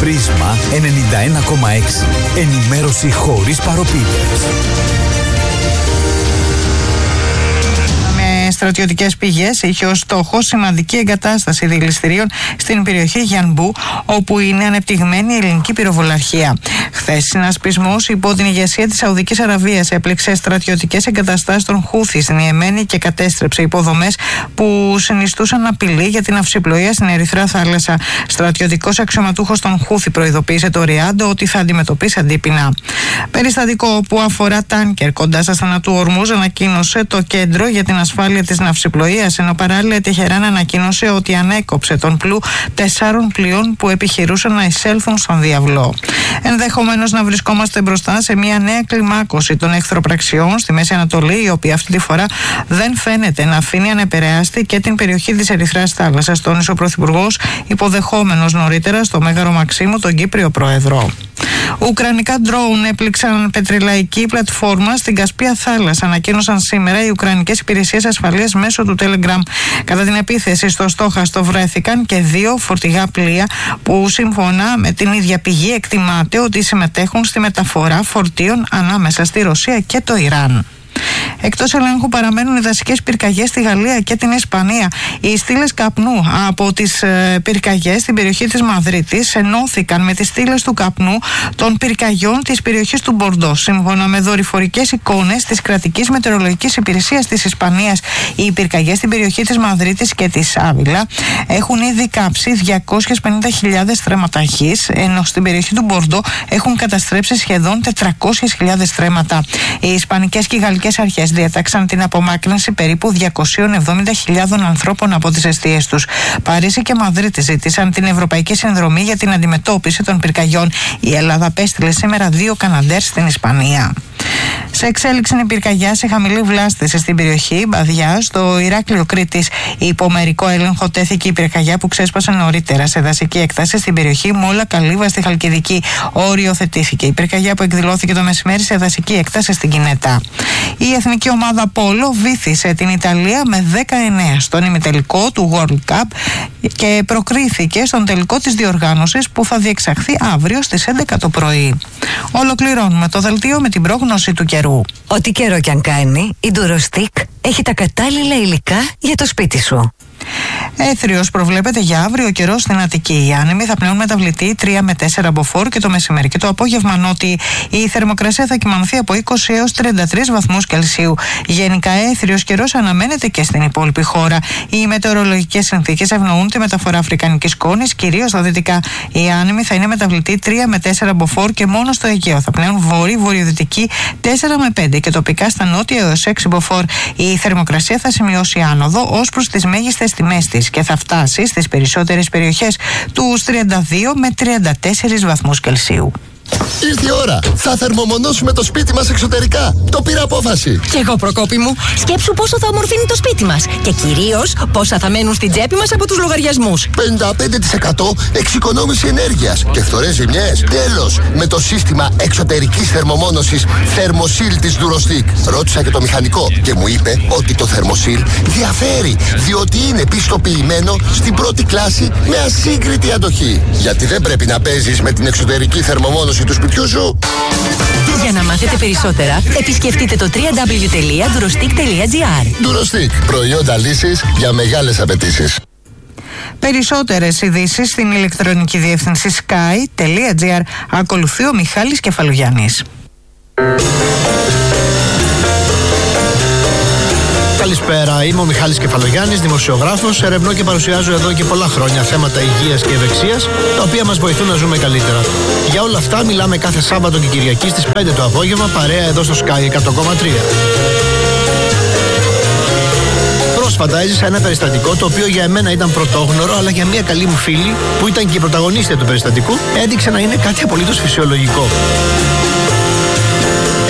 Πρίσμα 91,6. Ενημέρωση χωρίς παροπίδες. Στρατιωτικές πηγές είχε ως στόχο σημαντική εγκατάσταση δηληστηρίων στην περιοχή Γιανμπού, όπου είναι ανεπτυγμένη η ελληνική πυροβολαρχία. Χθες, συνασπισμός υπό την ηγεσία της Σαουδικής Αραβίας έπληξε στρατιωτικές εγκαταστάσεις των Χούθι στην Ιεμένη και κατέστρεψε υποδομές που συνιστούσαν απειλή για την αυσιπλοεία στην Ερυθρά Θάλασσα. Στρατιωτικός αξιωματούχος των Χούθι προειδοποίησε το Ριάντο ότι θα αντιμετωπίσει αντίπεινα. Περιστατικό που αφορά τάνκερ κοντά στα στενά του Ορμούζ ανακοίνωσε το Κέντρο για την Ασφάλεια της Ναυσιπλοείας, ενώ παράλληλα η Τεχεράν ανακοίνωσε ότι ανέκοψε τον πλού 4 πλοίων που επιχειρούσαν να εισέλθουν στον διαβλό. Ενδεχομένως να βρισκόμαστε μπροστά σε μια νέα κλιμάκωση των εχθροπραξιών στη Μέση Ανατολή, η οποία αυτή τη φορά δεν φαίνεται να αφήνει ανεπηρέαστη και την περιοχή της Ερυθράς Θάλασσας, τόνισε ο Πρωθυπουργός, υποδεχόμενος νωρίτερα στο Μέγαρο Μαξίμου τον Κύπριο Πρόεδρο. Ουκρανικά ντρόουν έπληξαν πετρελαϊκή πλατφόρμα στην Κασπία Θάλασσα, ανακοίνωσαν σήμερα οι Ουκρανικές υπηρεσίες ασφαλείας μέσω του Telegram. Κατά την επίθεση στο στόχαστο βρέθηκαν και 2 φορτηγά πλοία που σύμφωνα με την ίδια πηγή εκτιμάται ότι συμμετέχουν στη μεταφορά φορτίων ανάμεσα στη Ρωσία και το Ιράν. Εκτός ελέγχου παραμένουν οι δασικές πυρκαγιές στη Γαλλία και την Ισπανία. Οι στήλες καπνού από τις πυρκαγιές στην περιοχή της Μαδρίτης ενώθηκαν με τις στήλες του καπνού των πυρκαγιών της περιοχής του Μπορντό. Σύμφωνα με δορυφορικές εικόνες της κρατικής μετεωρολογικής υπηρεσίας της Ισπανίας, οι πυρκαγιές στην περιοχή της Μαδρίτης και της Άβυλα έχουν ήδη κάψει 250.000 στρέμματα γης, ενώ στην περιοχή του Μπορντό έχουν καταστρέψει σχεδόν 400.000 στρέμματα. Οι ισπανικές και οι γαλλικές αρχές διέταξαν την απομάκρυνση περίπου 270.000 ανθρώπων από τις εστίες τους. Παρίσι και Μαδρίτη ζήτησαν την Ευρωπαϊκή Συνδρομή για την αντιμετώπιση των πυρκαγιών. Η Ελλάδα απέστειλε σήμερα 2 Καναντέρ στην Ισπανία. Σε εξέλιξη είναι η πυρκαγιά σε χαμηλή βλάστηση στην περιοχή Μπαδιά, στο Ηράκλειο Κρήτης. Υπό μερικό έλεγχο τέθηκε η πυρκαγιά που ξέσπασε νωρίτερα σε δασική έκταση στην περιοχή Μόλα Καλύβα στη Χαλκιδική. Οριοθετήθηκε η πυρκαγιά που εκδηλώθηκε το μεσημέρι σε δασική έκταση στην Κινέτα. Η εθνική ομάδα Πόλο βήθησε την Ιταλία με 19 στον ημιτελικό του World Cup και προκρίθηκε στον τελικό της διοργάνωσης που θα διεξαχθεί αύριο στις 11 το πρωί. Ολοκληρώνουμε το δελτίο με την πρόγνωση του καιρού. Ό,τι καιρό κι αν κάνει, η Durostick έχει τα κατάλληλα υλικά για το σπίτι σου. Έθριος προβλέπεται για αύριο καιρό στην Αττική. Οι άνεμοι θα πνέουν μεταβλητή 3 με 4 μποφόρ και το μεσημέρι και το απόγευμα νότι η θερμοκρασία θα κυμανθεί από 20 έως 33 βαθμούς Κελσίου. Γενικά έθριος καιρός αναμένεται και στην υπόλοιπη χώρα. Οι μετεωρολογικές συνθήκες ευνοούν τη μεταφορά αφρικανικής σκόνης, κυρίως στα δυτικά. Οι άνεμοι θα είναι μεταβλητή 3 με 4 μποφόρ και μόνο στο Αιγαίο θα πνέουν βορειοδυτική 4 με 5 και τοπικά στα νότια έως 6 μποφόρ. Η θερμοκρασία θα σημειώσει άνοδο ως προς τις μέγιστες τιμές της και θα φτάσει στις περισσότερες περιοχές τους 32 με 34 βαθμούς Κελσίου. Ήρθε η ώρα. Θα θερμομονώσουμε το σπίτι μας εξωτερικά. Το πήρα απόφαση. Κι εγώ, Προκόπη μου, σκέψου πόσο θα ομορφύνει το σπίτι μας. Και κυρίως πόσα θα μένουν στην τσέπη μας από τους λογαριασμούς. 55% εξοικονόμηση ενέργειας και φθορές ζημιές. Τέλος, με το σύστημα εξωτερικής θερμομόνωσης Thermosil της Durostick. Ρώτησα και το μηχανικό και μου είπε ότι το Thermosil διαφέρει, διότι είναι πιστοποιημένο στην πρώτη κλάση με ασύγκριτη αντοχή. Γιατί δεν πρέπει να παίζεις με την εξωτερική θερμομόνωση του σπιτιού σου. Για να μάθετε περισσότερα, επισκεφτείτε το www.durostick.gr. Durostick. Προϊόντα λύσης για μεγάλες απαιτήσεις. Περισσότερες ειδήσεις στην ηλεκτρονική διεύθυνση sky.gr. Ακολουθεί ο Μιχάλης Κεφαλογιάννης. Καλησπέρα, είμαι ο Μιχάλης Κεφαλογιάννης, δημοσιογράφος. Ερευνώ και παρουσιάζω εδώ και πολλά χρόνια θέματα υγείας και ευεξίας, τα οποία μας βοηθούν να ζούμε καλύτερα. Για όλα αυτά μιλάμε κάθε Σάββατο και Κυριακή στις 5 το απόγευμα, παρέα εδώ στο Sky 100,3. Πρόσφατα έζησα ένα περιστατικό το οποίο για εμένα ήταν πρωτόγνωρο, αλλά για μια καλή μου φίλη, που ήταν και η πρωταγωνίστρια του περιστατικού, έδειξε να είναι κάτι απολύτως φυσιολογικό.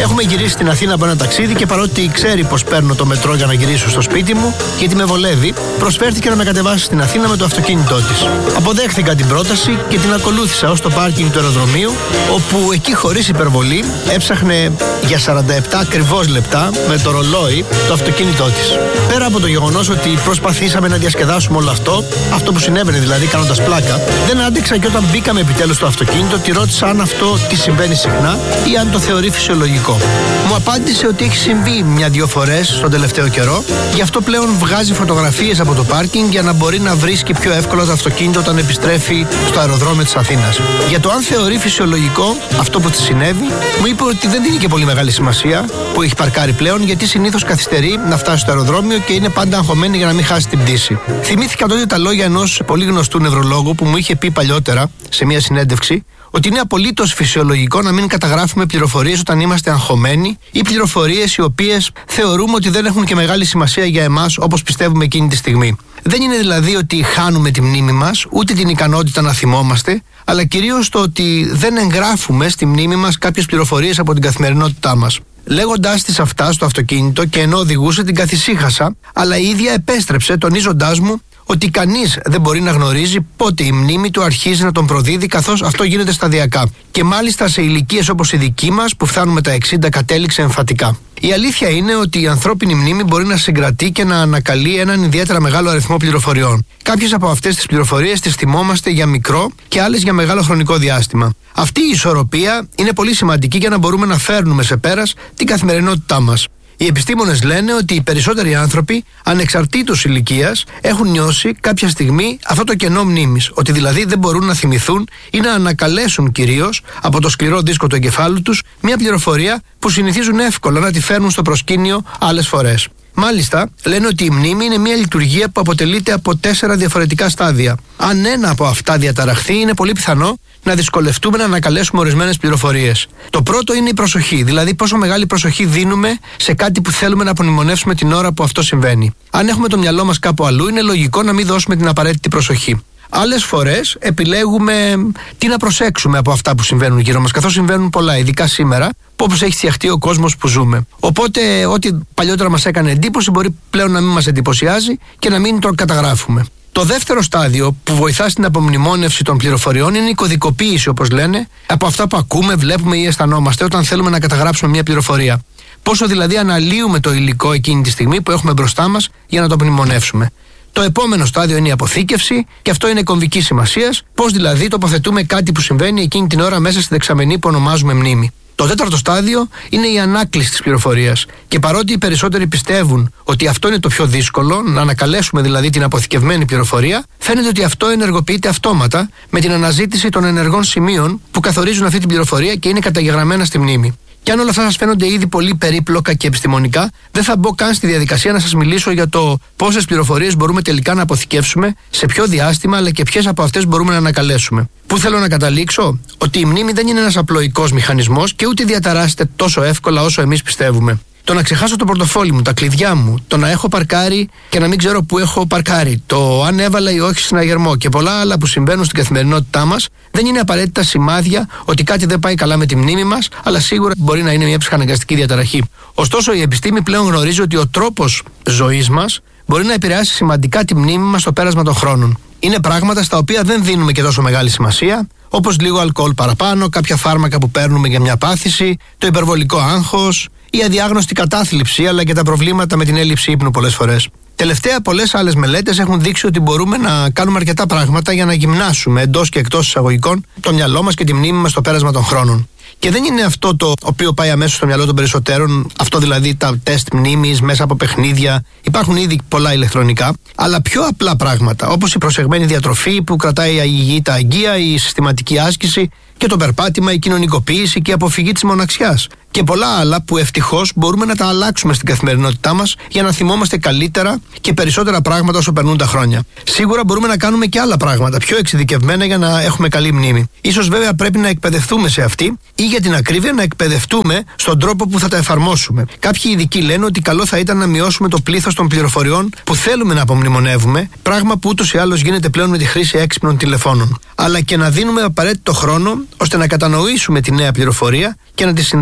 Έχουμε γυρίσει στην Αθήνα από ένα ταξίδι και παρότι ξέρει πως παίρνω το μετρό για να γυρίσω στο σπίτι μου, γιατί με βολεύει, προσφέρθηκε να με κατεβάσει στην Αθήνα με το αυτοκίνητό της. Αποδέχθηκα την πρόταση και την ακολούθησα ως το πάρκινγκ του αεροδρομίου, όπου εκεί χωρίς υπερβολή έψαχνε για 47 ακριβώς λεπτά με το ρολόι το αυτοκίνητό της. Πέρα από το γεγονός ότι προσπαθήσαμε να διασκεδάσουμε όλο αυτό που συνέβαινε δηλαδή κάνοντας πλάκα, δεν άντεξα και όταν μπήκαμε επιτέλους στο αυτοκίνητο, τη ρώτησα αν αυτό τι συμβαίνει συχνά ή αν το θεωρεί φυσιολογικό. Μου απάντησε ότι έχει συμβεί 1-2 φορές στον τελευταίο καιρό, γι' αυτό πλέον βγάζει φωτογραφίες από το πάρκινγκ για να μπορεί να βρίσκει πιο εύκολα το αυτοκίνητο όταν επιστρέφει στο αεροδρόμιο της Αθήνας. Για το αν θεωρεί φυσιολογικό αυτό που της συνέβη, μου είπε ότι δεν δίνει και πολύ μεγάλη σημασία που έχει παρκάρει πλέον, γιατί συνήθως καθυστερεί να φτάσει στο αεροδρόμιο και είναι πάντα αγχωμένη για να μην χάσει την πτήση. Θυμήθηκα τότε τα λόγια ενός πολύ γνωστού νευρολόγου που μου είχε πει παλιότερα σε μια συνέντευξη ότι είναι απολύτως φυσιολογικό να μην καταγράφουμε πληροφορίες όταν είμαστε αγχωμένοι ή πληροφορίες οι οποίες θεωρούμε ότι δεν έχουν και μεγάλη σημασία για εμάς όπως πιστεύουμε εκείνη τη στιγμή. Δεν είναι δηλαδή ότι χάνουμε τη μνήμη μας, ούτε την ικανότητα να θυμόμαστε, αλλά κυρίως το ότι δεν εγγράφουμε στη μνήμη μας κάποιες πληροφορίες από την καθημερινότητά μας. Λέγοντάς της αυτά στο αυτοκίνητο και ενώ οδηγούσε, την καθησύχασα, αλλά η ίδια επέστρεψε τονίζοντάς μου ότι κανείς δεν μπορεί να γνωρίζει πότε η μνήμη του αρχίζει να τον προδίδει, καθώς αυτό γίνεται σταδιακά. Και μάλιστα σε ηλικίες όπως η δική μας, που φτάνουμε τα 60, κατέληξε εμφατικά. Η αλήθεια είναι ότι η ανθρώπινη μνήμη μπορεί να συγκρατεί και να ανακαλεί έναν ιδιαίτερα μεγάλο αριθμό πληροφοριών. Κάποιες από αυτές τις πληροφορίες τις θυμόμαστε για μικρό και άλλες για μεγάλο χρονικό διάστημα. Αυτή η ισορροπία είναι πολύ σημαντική για να μπορούμε να φέρνουμε σε πέρας την καθημερινότητά μας. Οι επιστήμονες λένε ότι οι περισσότεροι άνθρωποι, ανεξαρτήτως ηλικίας, έχουν νιώσει κάποια στιγμή αυτό το κενό μνήμης. Ότι δηλαδή δεν μπορούν να θυμηθούν ή να ανακαλέσουν κυρίως από το σκληρό δίσκο του εγκεφάλου τους μια πληροφορία που συνηθίζουν εύκολα να τη φέρνουν στο προσκήνιο άλλες φορές. Μάλιστα, λένε ότι η μνήμη είναι μια λειτουργία που αποτελείται από 4 διαφορετικά στάδια. Αν ένα από αυτά διαταραχθεί, είναι πολύ πιθανό να δυσκολευτούμε να ανακαλέσουμε ορισμένες πληροφορίες. Το πρώτο είναι η προσοχή, δηλαδή πόσο μεγάλη προσοχή δίνουμε σε κάτι που θέλουμε να απομνημονεύσουμε την ώρα που αυτό συμβαίνει. Αν έχουμε το μυαλό μας κάπου αλλού, είναι λογικό να μην δώσουμε την απαραίτητη προσοχή. Άλλες φορές επιλέγουμε τι να προσέξουμε από αυτά που συμβαίνουν γύρω μας, καθώς συμβαίνουν πολλά, ειδικά σήμερα, όπως έχει φτιαχτεί ο κόσμος που ζούμε. Οπότε, ό,τι παλιότερα μας έκανε εντύπωση μπορεί πλέον να μην μας εντυπωσιάζει και να μην το καταγράφουμε. Το δεύτερο στάδιο που βοηθά στην απομνημόνευση των πληροφοριών είναι η κωδικοποίηση, όπως λένε, από αυτά που ακούμε, βλέπουμε ή αισθανόμαστε όταν θέλουμε να καταγράψουμε μια πληροφορία. Πόσο δηλαδή αναλύουμε το υλικό εκείνη τη στιγμή που έχουμε μπροστά μας για να το απομνημονεύσουμε. Το επόμενο στάδιο είναι η αποθήκευση, και αυτό είναι κομβική σημασίας, πώς δηλαδή τοποθετούμε κάτι που συμβαίνει εκείνη την ώρα μέσα στη δεξαμενή που ονομάζουμε μνήμη. Το τέταρτο στάδιο είναι η ανάκληση της πληροφορίας. Και παρότι οι περισσότεροι πιστεύουν ότι αυτό είναι το πιο δύσκολο, να ανακαλέσουμε δηλαδή την αποθηκευμένη πληροφορία, φαίνεται ότι αυτό ενεργοποιείται αυτόματα με την αναζήτηση των ενεργών σημείων που καθορίζουν αυτή την πληροφορία και είναι καταγεγραμμένα στη μνήμη. Και αν όλα αυτά σας φαίνονται ήδη πολύ περίπλοκα και επιστημονικά, δεν θα μπω καν στη διαδικασία να σας μιλήσω για το πόσες πληροφορίες μπορούμε τελικά να αποθηκεύσουμε, σε ποιο διάστημα, αλλά και ποιες από αυτές μπορούμε να ανακαλέσουμε. Πού θέλω να καταλήξω? Ότι η μνήμη δεν είναι ένας απλοϊκός μηχανισμός και ούτε διαταράσσεται τόσο εύκολα όσο εμείς πιστεύουμε. Το να ξεχάσω το πορτοφόλι μου, τα κλειδιά μου, το να έχω παρκάρει και να μην ξέρω πού έχω παρκάρει, το αν έβαλα ή όχι συναγερμό και πολλά άλλα που συμβαίνουν στην καθημερινότητά μας, δεν είναι απαραίτητα σημάδια ότι κάτι δεν πάει καλά με τη μνήμη μας, αλλά σίγουρα μπορεί να είναι μια ψυχαναγκαστική διαταραχή. Ωστόσο, η επιστήμη πλέον γνωρίζει ότι ο τρόπος ζωής μας μπορεί να επηρεάσει σημαντικά τη μνήμη μας στο πέρασμα των χρόνων. Είναι πράγματα στα οποία δεν δίνουμε και τόσο μεγάλη σημασία, όπως λίγο αλκοόλ παραπάνω, κάποια φάρμακα που παίρνουμε για μια πάθηση, το υπερβολικό άγχος, η αδιάγνωστη κατάθλιψη, αλλά και τα προβλήματα με την έλλειψη ύπνου πολλές φορές. Τελευταία, πολλές άλλες μελέτες έχουν δείξει ότι μπορούμε να κάνουμε αρκετά πράγματα για να γυμνάσουμε εντός και εκτός εισαγωγικών το μυαλό μας και τη μνήμη μας στο πέρασμα των χρόνων. Και δεν είναι αυτό το οποίο πάει αμέσως στο μυαλό των περισσότερων, αυτό δηλαδή τα τεστ μνήμης μέσα από παιχνίδια. Υπάρχουν ήδη πολλά ηλεκτρονικά, αλλά πιο απλά πράγματα, όπως η προσεγμένη διατροφή που κρατάει υγιή τα αγγεία, η συστηματική άσκηση και το περπάτημα, η κοινωνικοποίηση και η αποφυγή της μοναξιάς. Και πολλά άλλα που ευτυχώς μπορούμε να τα αλλάξουμε στην καθημερινότητά μας για να θυμόμαστε καλύτερα και περισσότερα πράγματα όσο περνούν τα χρόνια. Σίγουρα μπορούμε να κάνουμε και άλλα πράγματα πιο εξειδικευμένα για να έχουμε καλή μνήμη. Ίσως βέβαια πρέπει να εκπαιδευτούμε σε αυτή ή για την ακρίβεια να εκπαιδευτούμε στον τρόπο που θα τα εφαρμόσουμε. Κάποιοι ειδικοί λένε ότι καλό θα ήταν να μειώσουμε το πλήθος των πληροφοριών που θέλουμε να απομνημονεύουμε, πράγμα που ούτως ή άλλως γίνεται πλέον με τη χρήση έξυπνων τηλεφώνων. Αλλά και να δίνουμε απαραίτητο χρόνο ώστε να κατανοήσουμε τη νέα πληροφορία και να τη συνδέσουμε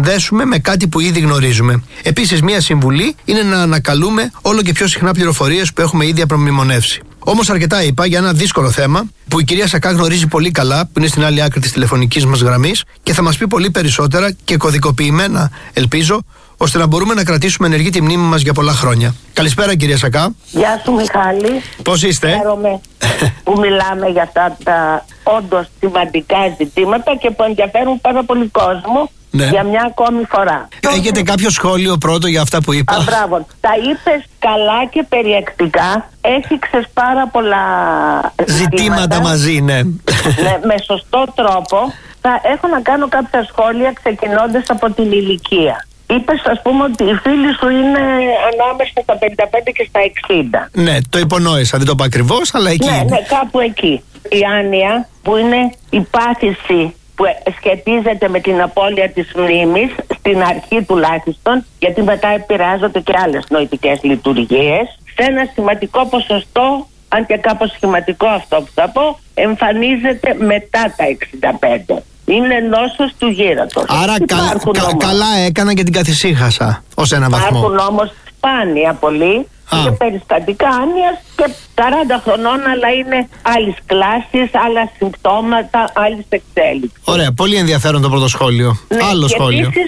συνεχίσουμε με κάτι που ήδη γνωρίζουμε. Επίσης, μία συμβουλή είναι να ανακαλούμε όλο και πιο συχνά πληροφορίες που έχουμε ήδη απομνημονεύσει. Όμως, αρκετά είπα για ένα δύσκολο θέμα που η κυρία Σακά γνωρίζει πολύ καλά, που είναι στην άλλη άκρη της τηλεφωνικής μας γραμμής και θα μας πει πολύ περισσότερα και κωδικοποιημένα, ελπίζω, ώστε να μπορούμε να κρατήσουμε ενεργή τη μνήμη μας για πολλά χρόνια. Καλησπέρα, κυρία Σακά. Γεια σου, Μιχάλη. Πώς είστε? Χαίρομαι που μιλάμε για αυτά τα όντως σημαντικά ζητήματα και που ενδιαφέρουν πάρα πολύ κόσμο. Ναι. Για μια ακόμη φορά. Έχετε κάποιο σχόλιο πρώτο για αυτά που είπα? Μπράβο. Τα είπες καλά και περιεκτικά. Έθιξες πάρα πολλά ζητήματα μαζί, ναι. Ναι, με σωστό τρόπο. Θα έχω να κάνω κάποια σχόλια ξεκινώντας από την ηλικία. Είπες, ας πούμε, ότι οι φίλοι σου είναι ανάμεσα στα 55 και στα 60. Ναι, το υπονόησα, δεν το είπα ακριβώς, αλλά εκεί. Ναι, κάπου εκεί. Η άνοια, που είναι η πάθηση που σχετίζεται με την απώλεια της μνήμης, στην αρχή τουλάχιστον, γιατί μετά επηρεάζονται και άλλες νοητικές λειτουργίες, σε ένα σημαντικό ποσοστό, αν και κάπως σχηματικό αυτό που θα πω, εμφανίζεται μετά τα 65. Είναι νόσος του γύρατος. Άρα καλά έκανα και την καθησύχασα ως ένα βαθμό. Υπάρχουν όμως σπάνια πολύ και περιστατικά άνοιας και 40 χρονών, αλλά είναι άλλης κλάσης, άλλα συμπτώματα, άλλης εξέλιξης. Ωραία, πολύ ενδιαφέρον το πρώτο σχόλιο. Ναι, άλλο και σχόλιο. Επίσης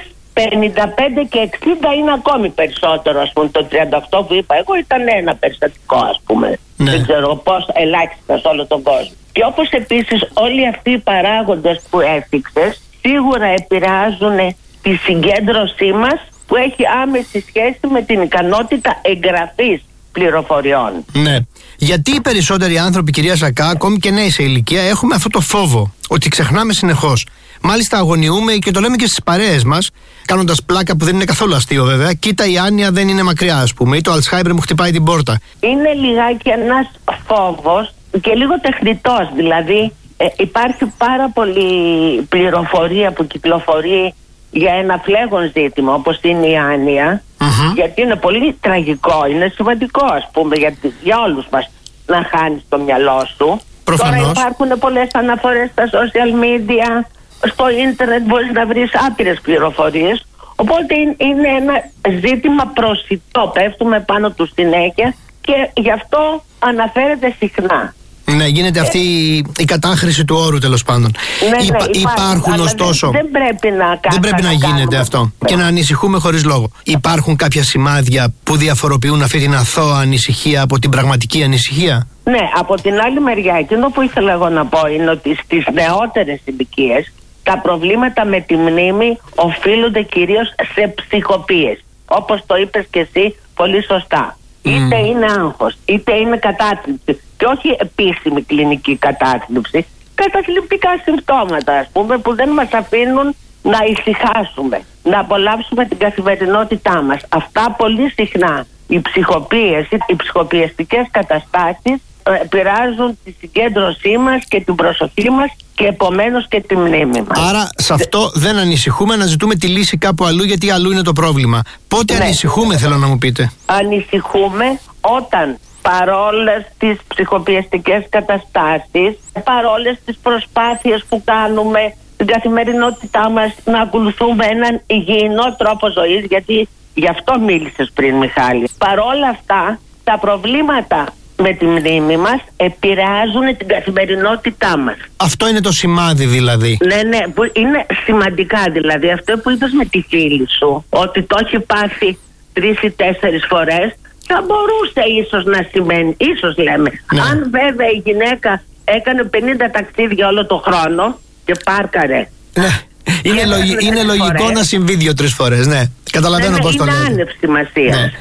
55 και 60 είναι ακόμη περισσότερο, ας πούμε. Το 38 που είπα εγώ ήταν ένα περιστατικό, ας πούμε. Ναι. Δεν ξέρω πώς, ελάχιστα σε όλο τον κόσμο. Και όπως επίσης όλοι αυτοί οι παράγοντες που έθιξες σίγουρα επηρεάζουν τη συγκέντρωσή μας, που έχει άμεση σχέση με την ικανότητα εγγραφής πληροφοριών. Ναι. Γιατί οι περισσότεροι άνθρωποι, κυρία Σακά, ακόμη και νέοι σε ηλικία, έχουμε αυτό το φόβο ότι ξεχνάμε συνεχώς. Μάλιστα, αγωνιούμε και το λέμε και στις παρέες μας, κάνοντας πλάκα που δεν είναι καθόλου αστείο βέβαια. Κοίτα, η άνοια δεν είναι μακριά, ας πούμε, ή το Alzheimer μου χτυπάει την πόρτα. Είναι λιγάκι ένας φόβος και λίγο τεχνητός. Δηλαδή, υπάρχει πάρα πολλή πληροφορία που κυκλοφορεί για ένα φλέγον ζήτημα, όπως είναι η άνοια, γιατί είναι πολύ τραγικό, είναι σημαντικό, ας πούμε, για όλους μας να χάνεις το μυαλό σου. Προφανώς. Τώρα υπάρχουν πολλές αναφορές στα social media, στο ίντερνετ μπορείς να βρεις άπειρες πληροφορίες, οπότε είναι ένα ζήτημα προσιτό, πέφτουμε πάνω του συνέχεια και γι' αυτό αναφέρεται συχνά. Ναι, γίνεται αυτή η κατάχρηση του όρου, τέλος πάντων. Ναι, υπάρχουν ωστόσο. Δεν πρέπει να γίνεται αυτό και να ανησυχούμε χωρίς λόγο. Υπάρχουν κάποια σημάδια που διαφοροποιούν αυτή την αθώα ανησυχία από την πραγματική ανησυχία? Ναι, από την άλλη μεριά, εκείνο που ήθελα εγώ να πω είναι ότι στις νεότερες ηλικίες τα προβλήματα με τη μνήμη οφείλονται κυρίως σε ψυχοπίες. Όπως το είπες και εσύ πολύ σωστά. Είτε είναι άγχος, είτε είναι κατάθλιψη. Και όχι επίσημη κλινική κατάθλιψη. Καταθλιπτικά συμπτώματα, ας πούμε, που δεν μας αφήνουν να ησυχάσουμε, να απολαύσουμε την καθημερινότητά μας. Αυτά πολύ συχνά, οι ψυχοπίες, οι ψυχοπιεστικές καταστάσεις επηρεάζουν τη συγκέντρωσή μας και την προσοχή μας και επομένως και τη μνήμη μας. Άρα σε αυτό δεν ανησυχούμε, να ζητούμε τη λύση κάπου αλλού, γιατί αλλού είναι το πρόβλημα. Πότε ανησυχούμε, θέλω να μου πείτε? Ανησυχούμε όταν παρόλες τις ψυχοπιεστικές καταστάσεις, παρόλες τις προσπάθειες που κάνουμε στην καθημερινότητά μας να ακολουθούμε έναν υγιεινό τρόπο ζωής, γιατί γι' αυτό μίλησες πριν, Μιχάλη. Παρόλα αυτά, τα προβλήματα με τη μνήμη μας επηρεάζουν την καθημερινότητά μας. Αυτό είναι το σημάδι δηλαδή? Ναι, που είναι σημαντικά δηλαδή. Αυτό που είπες με τη φίλη σου, ότι το έχει πάθει 3 ή 4 φορές, θα μπορούσε ίσως να σημαίνει, ίσως λέμε. Ναι. Αν βέβαια η γυναίκα έκανε 50 ταξίδια όλο το χρόνο και πάρκαρε. Ναι. Είναι λογικό να συμβεί 2-3 φορές, ναι. Καταλαβαίνω πώς το λέτε. Είναι άνευ σημασίας. Ναι.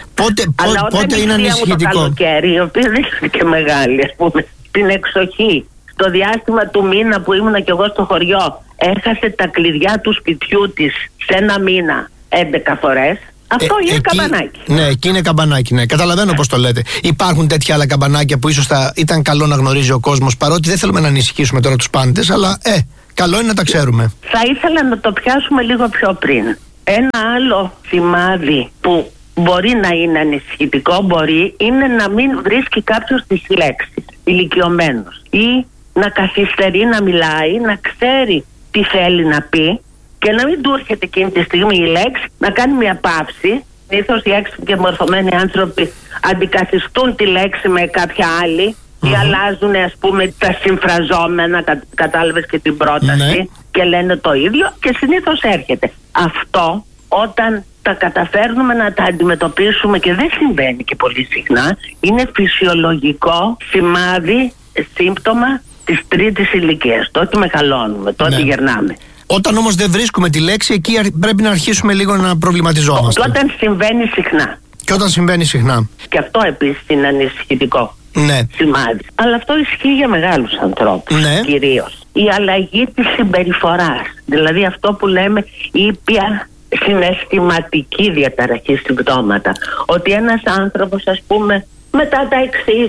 Πότε είναι ανησυχητικό? Το καλοκαίρι, η οποία δεν είναι και μεγάλη, ας πούμε, στην εξοχή, στο διάστημα του μήνα που ήμουνα κι εγώ στο χωριό, έχασε τα κλειδιά του σπιτιού της σε ένα μήνα 11 φορές. Αυτό είναι καμπανάκι. Ναι, εκεί είναι καμπανάκι, ναι. Καταλαβαίνω πώς το λέτε. Υπάρχουν τέτοια άλλα καμπανάκια που ίσως θα ήταν καλό να γνωρίζει ο κόσμος, παρότι δεν θέλουμε να ανησυχήσουμε τώρα τους πάντες, αλλά καλό είναι να τα ξέρουμε. Θα ήθελα να το πιάσουμε λίγο πιο πριν. Ένα άλλο σημάδι που μπορεί να είναι ανησυχητικό, είναι να μην βρίσκει κάποιος τις λέξεις, ηλικιωμένος, ή να καθυστερεί να μιλάει, να ξέρει τι θέλει να πει και να μην του έρχεται εκείνη τη στιγμή η λέξη, να κάνει μια παύση. Συνήθως οι έξυπνοι και μορφωμένοι άνθρωποι αντικαθιστούν τη λέξη με κάποια άλλη ή αλλάζουν, ας πούμε, τα συμφραζόμενα, κατάλαβες, και την πρόταση, και λένε το ίδιο και συνήθως έρχεται. Αυτό όταν τα καταφέρνουμε να τα αντιμετωπίσουμε, και δεν συμβαίνει και πολύ συχνά, είναι φυσιολογικό σημάδι, σύμπτωμα της τρίτης ηλικίας. Τότε μεγαλώνουμε, τότε γερνάμε. Όταν όμως δεν βρίσκουμε τη λέξη, εκεί πρέπει να αρχίσουμε λίγο να προβληματιζόμαστε. Και όταν συμβαίνει συχνά. Και όταν συμβαίνει συχνά. Και αυτό επίσης είναι ανησυχητικό σημάδι. Αλλά αυτό ισχύει για μεγάλους ανθρώπους κυρίως. Η αλλαγή της συμπεριφοράς, δηλαδή αυτό που λέμε ήπια συναισθηματική διαταραχή, συμπτώματα. Ότι ένας άνθρωπος, ας πούμε, μετά τα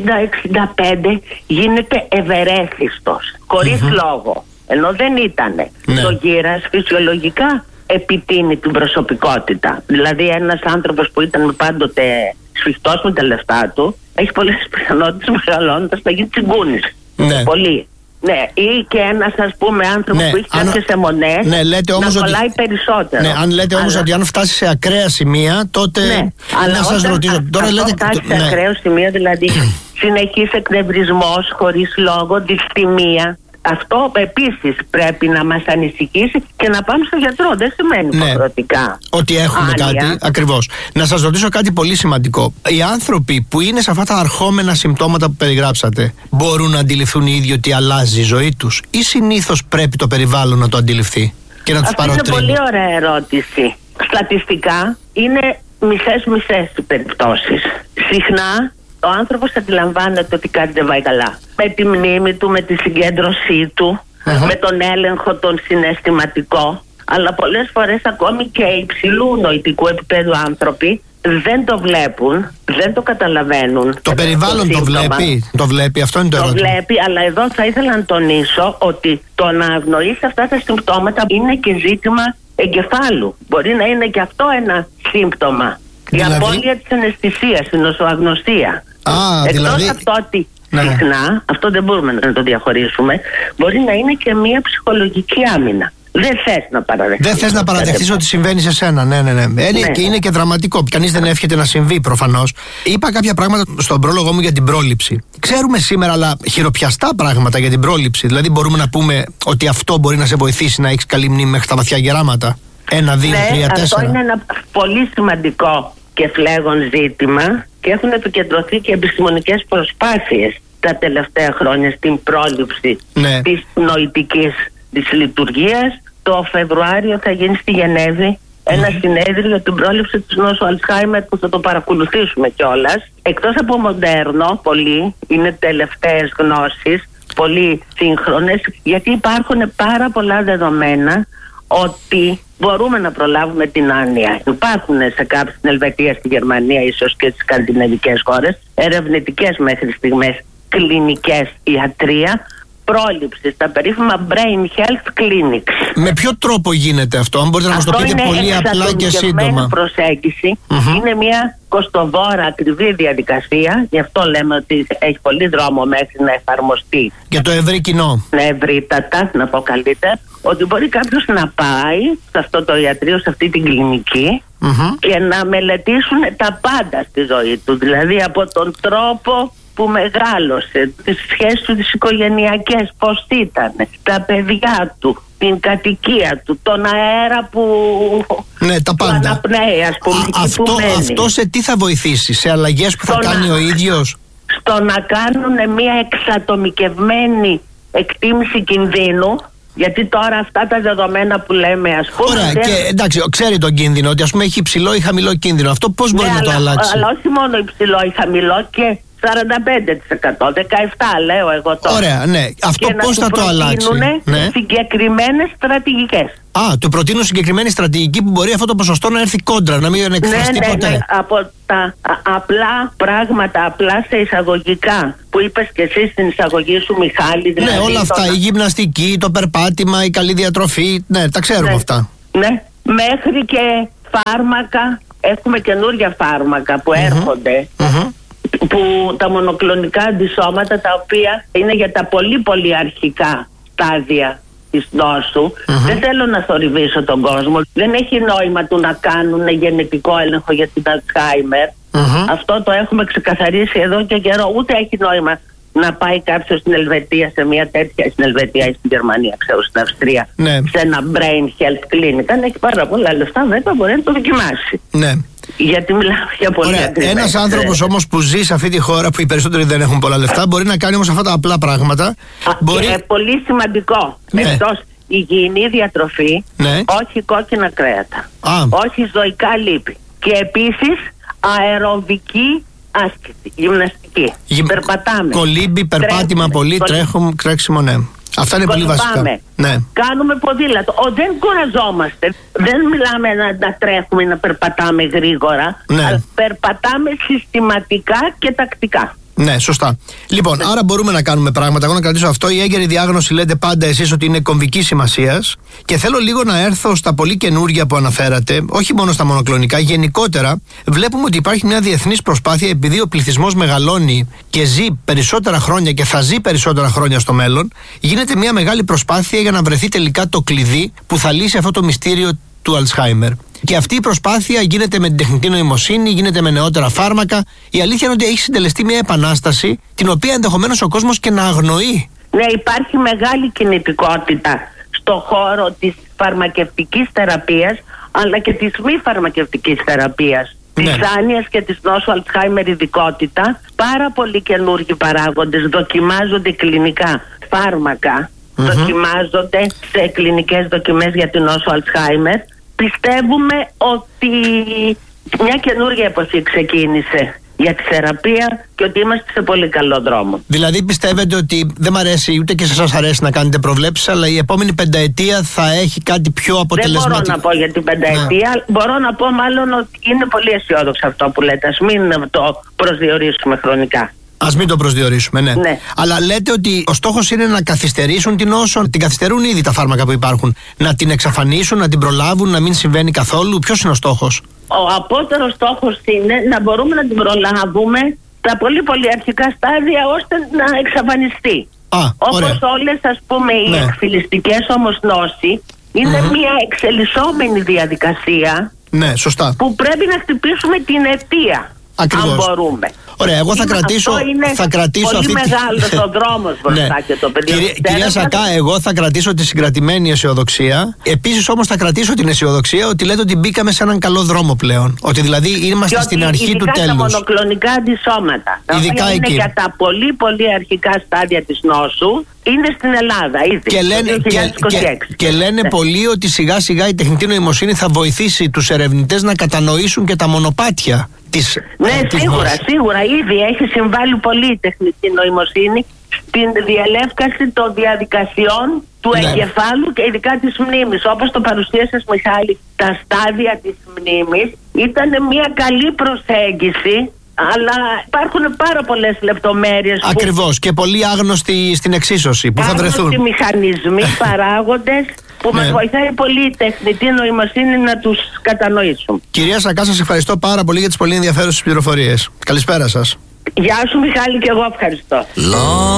60-65 γίνεται ευερέθιστος, χωρίς λόγο. Ενώ δεν ήτανε. Το γύρας φυσιολογικά επιτείνει την προσωπικότητα. Δηλαδή ένας άνθρωπος που ήταν πάντοτε σφιχτός με τα λεφτά του, έχει πολλές πιθανότητες μεγαλώνοντας να γίνει τσιγκούνης. Πολύ. Ναι, ή και ένας, ας πούμε, άνθρωπος που έχει κάποιες αιμονές να κολλάει περισσότερο. Ναι, αν λέτε όμως ότι αν φτάσει σε ακραία σημεία, τότε αλλά να σας ρωτήσω. Τώρα λέτε, φτάσει σε ακραίο σημείο, δηλαδή συνεχής εκνευρισμός χωρίς λόγο, δυσθυμία. Αυτό επίσης πρέπει να μας ανησυχήσει και να πάμε στο γιατρό. Δεν σημαίνει υποχρεωτικά ότι έχουμε κάτι. Ακριβώς. Να σας ρωτήσω κάτι πολύ σημαντικό. Οι άνθρωποι που είναι σε αυτά τα αρχόμενα συμπτώματα που περιγράψατε, μπορούν να αντιληφθούν οι ίδιοι ότι αλλάζει η ζωή τους, ή συνήθως πρέπει το περιβάλλον να το αντιληφθεί και να τους παροτρύνει? Είναι πολύ ωραία ερώτηση. Στατιστικά είναι μισές οι περιπτώσεις. Συχνά ο άνθρωπος αντιλαμβάνεται ότι κάτι δεν πάει καλά. Με τη μνήμη του, με τη συγκέντρωσή του, με τον έλεγχο τον συναισθηματικό. Αλλά πολλές φορές ακόμη και υψηλού νοητικού επίπεδου άνθρωποι δεν το βλέπουν, δεν το καταλαβαίνουν. Το περιβάλλον το βλέπει, αυτό είναι το ερώτημα. Το βλέπει, αλλά εδώ θα ήθελα να τονίσω ότι το να αγνοήσει αυτά τα συμπτώματα είναι και ζήτημα εγκεφάλου. Μπορεί να είναι και αυτό ένα σύμπτωμα. Η απώλεια της αναισθησίας, η νοσοαγνωσία. Εκτός από το ότι συχνά, αυτό δεν μπορούμε να το διαχωρίσουμε, μπορεί να είναι και μια ψυχολογική άμυνα. Δεν θες να παραδεχτείς. Δεν θες να παραδεχτείς ότι συμβαίνει σε σένα. Και είναι και δραματικό. Κανείς δεν εύχεται να συμβεί, προφανώς. Είπα κάποια πράγματα στον πρόλογο μου για την πρόληψη. Ξέρουμε σήμερα, αλλά χειροπιαστά πράγματα για την πρόληψη. Δηλαδή, μπορούμε να πούμε ότι αυτό μπορεί να σε βοηθήσει να έχεις καλή μνήμη μέχρι τα βαθιά γεράματα. 1, 2, 3, 4. Αυτό είναι ένα πολύ σημαντικό και φλέγον ζήτημα και έχουν επικεντρωθεί και επιστημονικές προσπάθειες τα τελευταία χρόνια στην πρόληψη της νοητικής της λειτουργίας. Το Φεβρουάριο θα γίνει στη Γενέβη ένα συνέδριο για την πρόληψη της νόσου Αλτσχάιμερ που θα το παρακολουθήσουμε κιόλας. Εκτός από μοντέρνο, πολύ, είναι τελευταίες γνώσεις, πολύ σύγχρονες, γιατί υπάρχουν πάρα πολλά δεδομένα ότι μπορούμε να προλάβουμε την άνοια. Υπάρχουν σε κάποιες, στην Ελβετία, στη Γερμανία, ίσως και στις σκανδιναβικές χώρες, ερευνητικές μέχρι στιγμές κλινικές ιατρία πρόληψης, τα περίφημα Brain Health Clinics. Με ποιο τρόπο γίνεται αυτό, αν μπορείτε να μας το πείτε πολύ απλά και σύντομα? Η προσέγγιση είναι μια κοστοβόρα, ακριβή διαδικασία, γι' αυτό λέμε ότι έχει πολύ δρόμο μέχρι να εφαρμοστεί. Για το ευρύ κοινό. Ναι, ευρύτατα, να πω καλύτερα, ότι μπορεί κάποιος να πάει σε αυτό το ιατρείο, σε αυτή την κλινική και να μελετήσουν τα πάντα στη ζωή του, δηλαδή από τον τρόπο που μεγάλωσε, τις σχέσεις του, τις οικογενειακές, πώς ήταν, τα παιδιά του, την κατοικία του, τον αέρα που τα πάντα. αναπνέει, ας πούμε. Αυτό σε τι θα βοηθήσει, σε αλλαγές που θα κάνει ο ίδιος? Στο να κάνουν μια εξατομικευμένη εκτίμηση κινδύνου. Γιατί τώρα αυτά τα δεδομένα που λέμε, ας πούμε. Ωραία, και εντάξει, ξέρει τον κίνδυνο, ότι ας πούμε έχει υψηλό ή χαμηλό κίνδυνο. Αυτό πώς μπορεί να το αλλάξει? Αλλά όχι μόνο υψηλό ή χαμηλό, και 45%, 17% λέω εγώ τώρα. Ωραία, ναι. Αυτό πώς θα το αλλάξει? Συγκεκριμένες στρατηγικές. Του προτείνουν συγκεκριμένη στρατηγική που μπορεί αυτό το ποσοστό να έρθει κόντρα, να μην εκφραστεί ποτέ. Ναι, από τα απλά πράγματα, απλά σε εισαγωγικά, που είπες και εσύ στην εισαγωγή σου, Μιχάλη. Δηλαδή όλα αυτά, η γυμναστική, το περπάτημα, η καλή διατροφή, τα ξέρουμε αυτά. Ναι, μέχρι και φάρμακα, έχουμε καινούργια φάρμακα που έρχονται. Που τα μονοκλονικά αντισώματα, τα οποία είναι για τα πολύ πολύ αρχικά στάδια της νόσου. Δεν θέλω να θορυβήσω τον κόσμο. Δεν έχει νόημα του να κάνουν γενετικό έλεγχο για την Alzheimer. Αυτό το έχουμε ξεκαθαρίσει εδώ και καιρό. Ούτε έχει νόημα να πάει κάποιος στην Ελβετία, σε μια τέτοια, στην Ελβετία ή στην Γερμανία, ξέρω, στην Αυστρία, σε ένα brain health clinic. Αν έχει πάρα πολλά λεφτά, βέβαια μπορεί να το δοκιμάσει. Ναι. Γιατί μιλάμε για πολύ ακριβά. Ένας άνθρωπος όμως που ζει σε αυτή τη χώρα, που οι περισσότεροι δεν έχουν πολλά λεφτά, μπορεί να κάνει όμως αυτά τα απλά πράγματα. Και πολύ σημαντικό. Εκτός υγιεινή διατροφή, όχι κόκκινα κρέατα, όχι ζωικά λίπη. Και επίσης αεροβική άσκηση, γυμναστική. Περπατάμε. Κολύμπι, περπάτημα πολύ, τρέξιμο, ναι. Αυτά είναι πολύ βασικά. Ναι. Κάνουμε ποδήλατο. Δεν κουραζόμαστε. Δεν μιλάμε να τρέχουμε ή να περπατάμε γρήγορα. Αλλά περπατάμε συστηματικά και τακτικά. Ναι, σωστά. Λοιπόν, άρα μπορούμε να κάνουμε πράγματα. Εγώ να κρατήσω αυτό. Η έγκαιρη διάγνωση λέτε πάντα εσείς ότι είναι κομβικής σημασίας. Και θέλω λίγο να έρθω στα πολύ καινούργια που αναφέρατε, όχι μόνο στα μονοκλονικά. Γενικότερα, βλέπουμε ότι υπάρχει μια διεθνής προσπάθεια, επειδή ο πληθυσμός μεγαλώνει και ζει περισσότερα χρόνια και θα ζει περισσότερα χρόνια στο μέλλον. Γίνεται μια μεγάλη προσπάθεια για να βρεθεί τελικά το κλειδί που θα λύσει αυτό το μυστήριο του Alzheimer. Και αυτή η προσπάθεια γίνεται με την τεχνητή νοημοσύνη, γίνεται με νεότερα φάρμακα. Η αλήθεια είναι ότι έχει συντελεστεί μια επανάσταση, την οποία ενδεχομένως ο κόσμος και να αγνοεί. Ναι, υπάρχει μεγάλη κινητικότητα στον χώρο της φαρμακευτικής θεραπείας, αλλά και της μη φαρμακευτικής θεραπείας. Της άνοιας και της νόσου Alzheimer ειδικότητα. Πάρα πολλοί καινούργιοι παράγοντες δοκιμάζονται κλινικά φάρμακα. Δοκιμάζονται σε κλινικές δοκιμές για την νόσο Alzheimer. Πιστεύουμε ότι μια καινούργια εποχή ξεκίνησε για τη θεραπεία και ότι είμαστε σε πολύ καλό δρόμο. Δηλαδή πιστεύετε ότι, δεν μ' αρέσει ούτε και σε εσάς αρέσει να κάνετε προβλέψεις, αλλά η επόμενη πενταετία θα έχει κάτι πιο αποτελεσματικό? Δεν μπορώ να πω για την πενταετία, μπορώ να πω μάλλον ότι είναι πολύ αισιόδοξο αυτό που λέτε. Ας μην το προσδιορίσουμε χρονικά. Ας μην το προσδιορίσουμε, ναι. Αλλά λέτε ότι ο στόχος είναι να καθυστερήσουν την νόσο, την καθυστερούν ήδη τα φάρμακα που υπάρχουν, να την εξαφανίσουν, να την προλάβουν, να μην συμβαίνει καθόλου. Ποιος είναι ο στόχος? Ο απότερος στόχος είναι να μπορούμε να την προλάβουμε στα πολύ πολύ αρχικά στάδια, ώστε να εξαφανιστεί. Όπως όλες, ας πούμε, οι εκφυλιστικές όμως νόσοι είναι μια εξελισσόμενη διαδικασία. Ναι, σωστά. Που πρέπει να χτυπήσουμε την αιτία. Ακριβώς. Αν μπορούμε. Ωραία, εγώ θα κρατήσω πολύ μεγάλος ο δρόμος μπροστά και το παιδί. Κυρία Σακά, εγώ θα κρατήσω τη συγκρατημένη αισιοδοξία. Επίσης όμως θα κρατήσω την αισιοδοξία ότι λέτε ότι μπήκαμε σε έναν καλό δρόμο πλέον. Ότι δηλαδή είμαστε στην αρχή του τέλους. Ειδικά τα μονοκλονικά αντισώματα. Ειδικά είναι εκεί. Για τα πολύ πολύ αρχικά στάδια της νόσου. Είναι στην Ελλάδα ήδη. Και λένε πολλοί ότι σιγά σιγά η τεχνητή νοημοσύνη θα βοηθήσει τους ερευνητές να κατανοήσουν και τα μονοπάτια. Σίγουρα ήδη έχει συμβάλει πολύ η τεχνητή νοημοσύνη στην διαλεύκαση των διαδικασιών του εγκεφάλου και ειδικά της μνήμης. Όπως το παρουσίασες, Μιχάλη, τα στάδια της μνήμης ήταν μια καλή προσέγγιση, αλλά υπάρχουν πάρα πολλές λεπτομέρειες. Ακριβώς, και πολύ άγνωστοι στην εξίσωση που θα βρεθούν. Άγνωστοι μηχανισμοί, παράγοντες, που μας βοηθάει πολύ η τεχνητή νοημοσύνη να τους κατανοήσουμε. Κυρία Σακά, σας ευχαριστώ πάρα πολύ για τις πολύ ενδιαφέρουσες πληροφορίες. Καλησπέρα σας. Γεια σου, Μιχάλη, και εγώ ευχαριστώ.